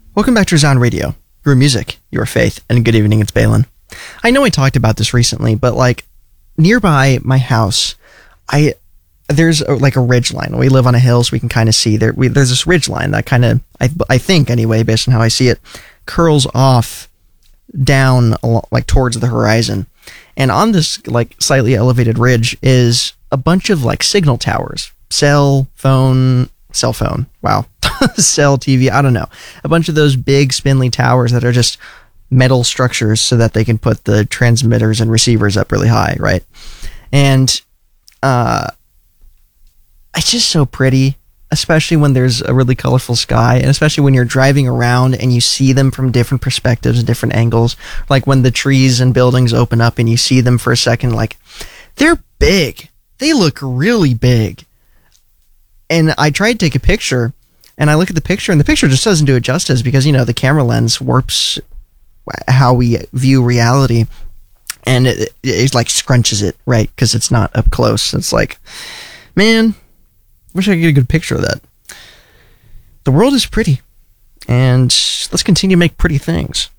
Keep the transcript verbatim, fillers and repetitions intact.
Welcome back to Resound Radio, your music, your faith, and good evening, it's Balin. I know I talked about this recently, but like nearby my house, I there's a, like a ridge line. We live on a hill, so we can kind of see there. We, there's this ridge line that kind of, I, I think anyway, based on how I see it, curls off down like towards the horizon. And on this like slightly elevated ridge is a bunch of like signal towers, cell phone, cell phone. Wow. Cell T V, I don't know, a bunch of those big spindly towers that are just metal structures so that they can put the transmitters and receivers up really high, right? And uh, it's just so pretty, especially when there's a really colorful sky, and especially when you're driving around and you see them from different perspectives and different angles, like when the trees and buildings open up and you see them for a second, like they're big. They look really big. And I tried to take a picture, and I look at the picture, and the picture just doesn't do it justice because, you know, the camera lens warps how we view reality, and it, it, it like scrunches it, right? Because it's not up close. It's like, man, wish I could get a good picture of that. The world is pretty, and let's continue to make pretty things.